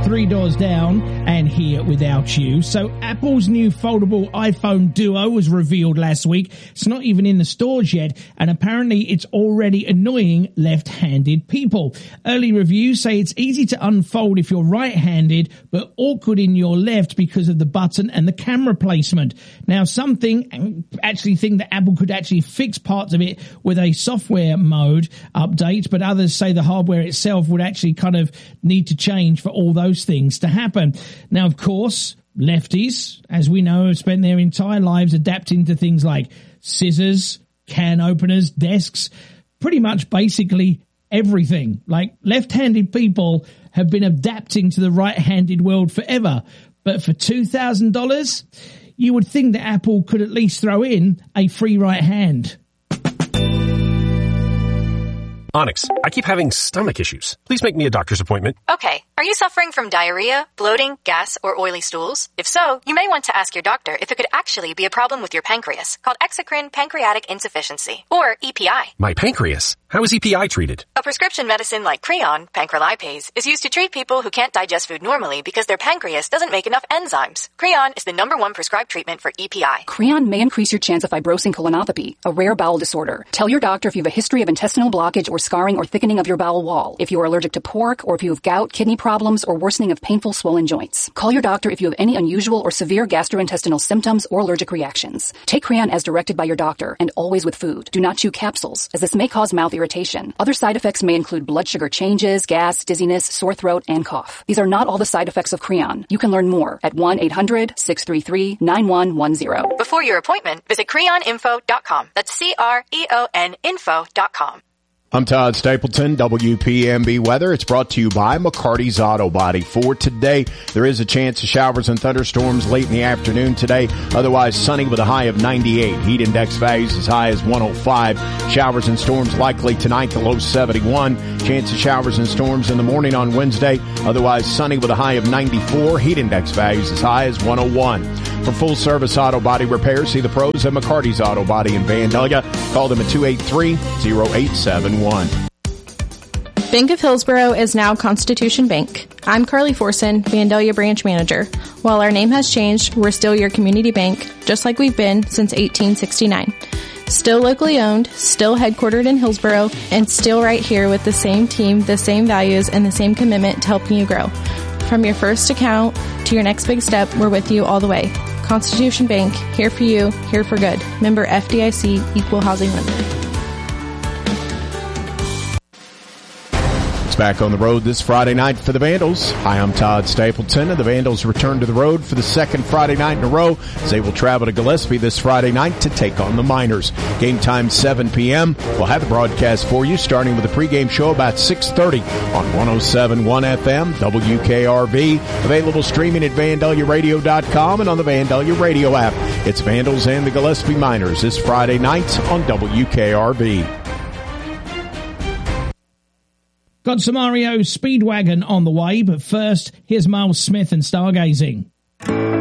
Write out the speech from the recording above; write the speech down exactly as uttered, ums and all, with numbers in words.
Three Doors Down, and Here Without You. So Apple's new foldable iPhone Duo was revealed last week. It's not even in the stores yet, and apparently it's already annoying left-handed people. Early reviews say it's easy to unfold if you're right-handed, but awkward in your left because of the button and the camera placement. Now, something actually think that Apple could actually fix parts of it with a software mode update, but others say the hardware itself would actually kind of need to change for all those things to happen. Now, of course, lefties, as we know, have spent their entire lives adapting to things like scissors, can openers, desks, pretty much basically everything. Like, left-handed people have been adapting to the right-handed world forever. But for two thousand dollars, you would think that Apple could at least throw in a free right hand. Onyx, I keep having stomach issues. Please make me a doctor's appointment. Okay. Are you suffering from diarrhea, bloating, gas, or oily stools? If so, you may want to ask your doctor if it could actually be a problem with your pancreas, called exocrine pancreatic insufficiency, or E P I. My pancreas? How is E P I treated? A prescription medicine like Creon, pancrelipase, is used to treat people who can't digest food normally because their pancreas doesn't make enough enzymes. Creon is the number one prescribed treatment for E P I. Creon may increase your chance of fibrosing colonopathy, a rare bowel disorder. Tell your doctor if you have a history of intestinal blockage or scarring or thickening of your bowel wall, if you are allergic to pork, or if you have gout, kidney problems, or worsening of painful swollen joints. Call your doctor if you have any unusual or severe gastrointestinal symptoms or allergic reactions. Take Creon as directed by your doctor, and always with food. Do not chew capsules, as this may cause mouth irritation. Other side effects may include blood sugar changes, gas, dizziness, sore throat, and cough. These are not all the side effects of Creon. You can learn more at one eight hundred six three three nine one one zero. Before your appointment, visit creon info dot com. That's C R E O N info dot com. I'm Todd Stapleton, W P M B Weather. It's brought to you by McCarty's Auto Body. For today, there is a chance of showers and thunderstorms late in the afternoon today. Otherwise, sunny with a high of ninety-eight. Heat index values as high as one oh five. Showers and storms likely tonight, the low seventy-one. Chance of showers and storms in the morning on Wednesday. Otherwise, sunny with a high of ninety-four. Heat index values as high as one oh one. For full-service auto body repair, see the pros at McCarty's Auto Body in Vandalia. Call them at two eight three, oh eight seven one. Bank of Hillsborough is now Constitution Bank. I'm Carly Forson, Vandalia Branch Manager. While our name has changed, we're still your community bank, just like we've been since eighteen sixty-nine. Still locally owned, still headquartered in Hillsborough, and still right here with the same team, the same values, and the same commitment to helping you grow. From your first account to your next big step, we're with you all the way. Constitution Bank, here for you, here for good. Member F D I C, Equal Housing Lender. It's back on the road this Friday night for the Vandals. Hi, I'm Todd Stapleton, and the Vandals return to the road for the second Friday night in a row as they will travel to Gillespie this Friday night to take on the Miners. Game time seven p.m. We'll have the broadcast for you starting with a pregame show about six thirty on one oh seven point one F M, W K R V. Available streaming at Vandalia Radio dot com and on the Vandalia Radio app. It's Vandals and the Gillespie Miners this Friday night on W K R V. Got some R E O Speedwagon on the way, but first, here's Miles Smith and Stargazing.